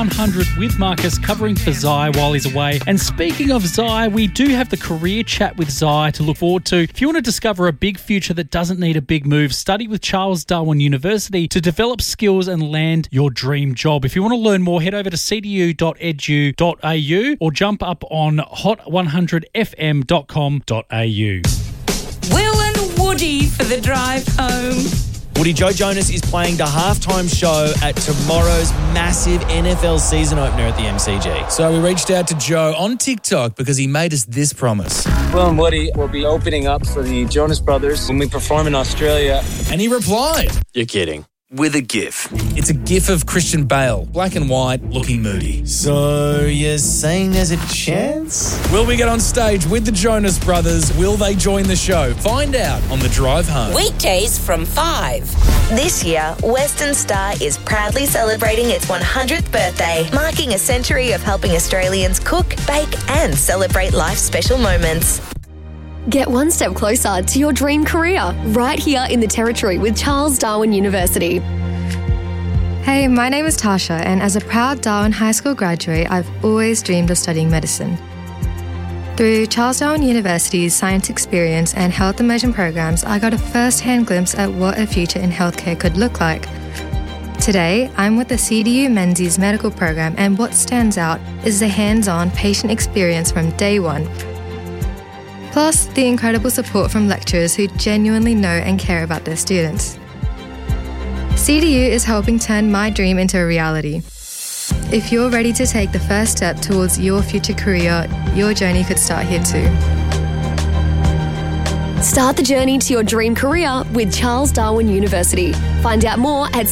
100 with Marcus, covering for Zai while he's away. And speaking of Zai, we do have the career chat with Zai to look forward to. If you want to discover a big future that doesn't need a big move, study with Charles Darwin University to develop skills and land your dream job. If you want to learn more, head over to cdu.edu.au or jump up on hot100fm.com.au. Will and Woody for the drive home. Woody, Joe Jonas is playing the halftime show at tomorrow's massive NFL season opener at the MCG. So we reached out to Joe on TikTok because he made us this promise. Will and Woody will be opening up for the Jonas Brothers when we perform in Australia. And he replied, "You're kidding." With a GIF. It's a GIF of Christian Bale, black and white, looking moody. So you're saying there's a chance? Will we get on stage with the Jonas Brothers? Will they join the show? Find out on the drive home. Weekdays from 5. This year, Western Star is proudly celebrating its 100th birthday, marking a century of helping Australians cook, bake and celebrate life's special moments. Get one step closer to your dream career right here in the Territory with Charles Darwin University. Hey, my name is Tasha, and as a proud Darwin High School graduate, I've always dreamed of studying medicine. Through Charles Darwin University's science experience and health immersion programs, I got a first-hand glimpse at what a future in healthcare could look like. Today, I'm with the CDU Menzies medical program, and what stands out is the hands-on patient experience from day one. Plus, the incredible support from lecturers who genuinely know and care about their students. CDU is helping turn my dream into a reality. If you're ready to take the first step towards your future career, your journey could start here too. Start the journey to your dream career with Charles Darwin University. Find out more at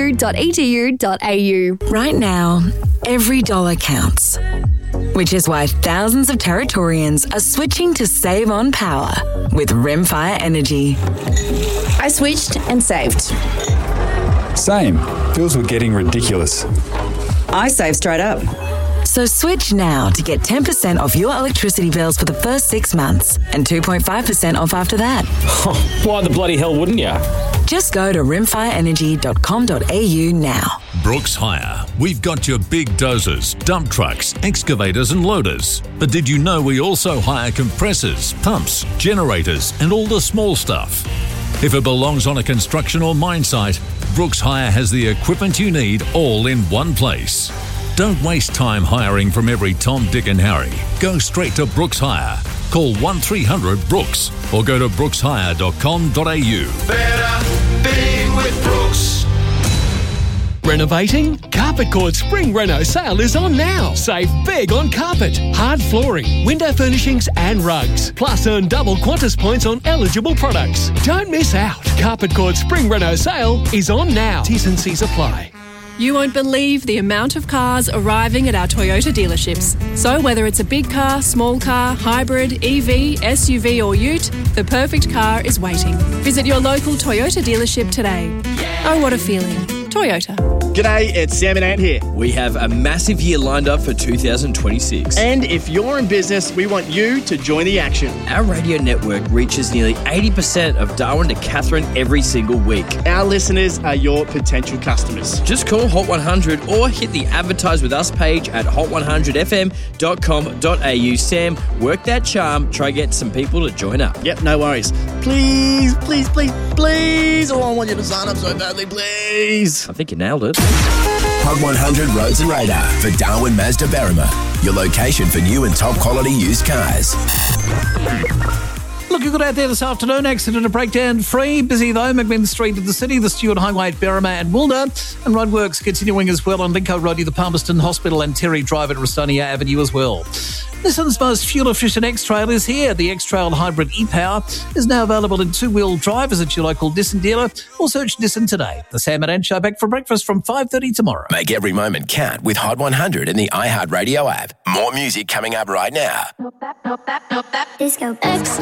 cdu.edu.au. Right now, every dollar counts. Which is why thousands of Territorians are switching to save on power with Rimfire Energy. I switched and saved. Same. Bills were getting ridiculous. I saved straight up. So switch now to get 10% off your electricity bills for the first 6 months and 2.5% off after that. Why the bloody hell wouldn't you? Just go to rimfireenergy.com.au now. Brooks Hire. We've got your big dozers, dump trucks, excavators and loaders. But did you know we also hire compressors, pumps, generators and all the small stuff? If it belongs on a construction or mine site, Brooks Hire has the equipment you need all in one place. Don't waste time hiring from every Tom, Dick and Harry. Go straight to Brooks Hire. Call 1300-BROOKS or go to brookshire.com.au. Better being with Brooks. Renovating? Carpet Court Spring Reno sale is on now. Save big on carpet, hard flooring, window furnishings and rugs. Plus earn double Qantas points on eligible products. Don't miss out. Carpet Court Spring Reno sale is on now. T's and C's apply. You won't believe the amount of cars arriving at our Toyota dealerships. So whether it's a big car, small car, hybrid, EV, SUV or ute, the perfect car is waiting. Visit your local Toyota dealership today. Oh, what a feeling. Toyota. G'day, it's Sam and Ant here. We have a massive year lined up for 2026. And if you're in business, we want you to join the action. Our radio network reaches nearly 80% of Darwin to Katherine every single week. Our listeners are your potential customers. Just call Hot 100 or hit the Advertise With Us page at hot100fm.com.au. Sam, work that charm. Try get some people to join up. Yep, no worries. Please, please, please, please. Oh, I want you to sign up so badly, please. I think you nailed it. Hot 100 Roads and Radar for Darwin Mazda Berrima, your location for new and top quality used cars. Looking good out there this afternoon. Accident and breakdown free. Busy though. McMinn Street in the city, the Stewart Highway at Berrima and Wilder. And roadworks continuing as well on Lincoln Road near the Palmerston Hospital and Terry Drive at Rustonia Avenue as well. Nissan's most fuel-efficient X-Trail is here. The X-Trail Hybrid e-Power is now available in two-wheel drive. Visit your local Nissan dealer or search Nissan today. The Sam and Ant Show back for breakfast from 5:30 tomorrow. Make every moment count with Hot 100 in the iHeartRadio app. More music coming up right now. Disco X.